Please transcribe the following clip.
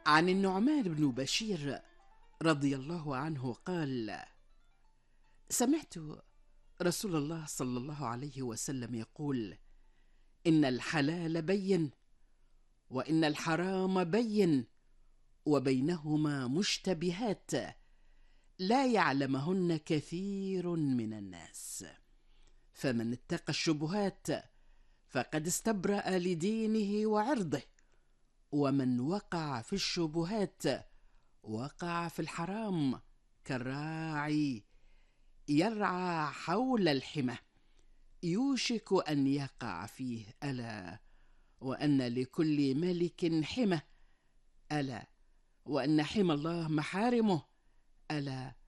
عن النعمان بن بشير رضي الله عنه قال: سمعت رسول الله صلى الله عليه وسلم يقول: إن الحلال بين وإن الحرام بين وبينهما مشتبهات لا يعلمهن كثير من الناس، فمن اتقى الشبهات فقد استبرأ لدينه وعرضه، ومن وقع في الشبهات وقع في الحرام كالراعي يرعى حول الحمى يوشك أن يقع فيه. ألا وأن لكل ملك حمى، ألا وأن حمى الله محارمه، ألا